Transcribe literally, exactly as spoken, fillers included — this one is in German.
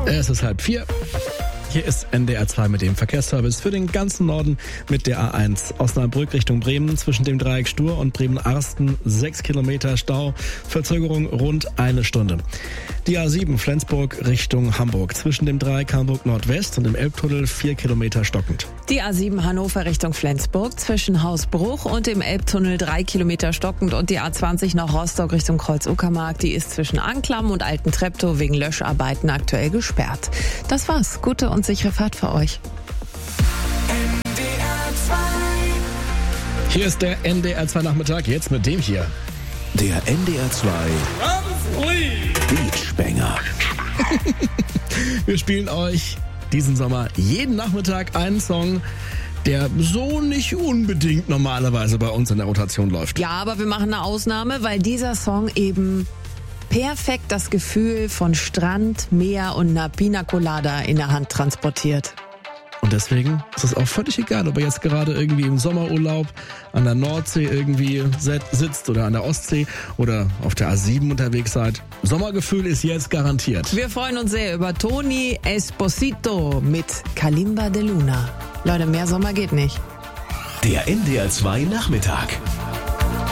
Es ist halb vier. Hier ist N D R zwei mit dem Verkehrsservice für den ganzen Norden mit der A eins. Osnabrück Richtung Bremen zwischen dem Dreieck Stur und Bremen-Arsten sechs Kilometer Stau, Verzögerung rund eine Stunde. Die A sieben Flensburg Richtung Hamburg zwischen dem Dreieck Hamburg Nordwest und dem Elbtunnel vier Kilometer stockend. Die A sieben Hannover Richtung Flensburg zwischen Hausbruch und dem Elbtunnel drei Kilometer stockend und die A zwanzig nach Rostock Richtung Kreuz-Uckermark, die ist zwischen Anklam und Alten-Treptow wegen Löscharbeiten aktuell gesperrt. Das war's. Gute und sichere Fahrt für euch. Hier ist der N D R zwei Nachmittag, jetzt mit dem hier. Der N D R zwei Beachbanger. Wir spielen euch diesen Sommer jeden Nachmittag einen Song, der so nicht unbedingt normalerweise bei uns in der Rotation läuft. Ja, aber wir machen eine Ausnahme, weil dieser Song eben perfekt das Gefühl von Strand, Meer und einer Pina Colada in der Hand transportiert. Und deswegen ist es auch völlig egal, ob ihr jetzt gerade irgendwie im Sommerurlaub an der Nordsee irgendwie sitzt oder an der Ostsee oder auf der A sieben unterwegs seid. Sommergefühl ist jetzt garantiert. Wir freuen uns sehr über Tony Esposito mit Kalimba de Luna. Leute, mehr Sommer geht nicht. Der N D R zwei Nachmittag.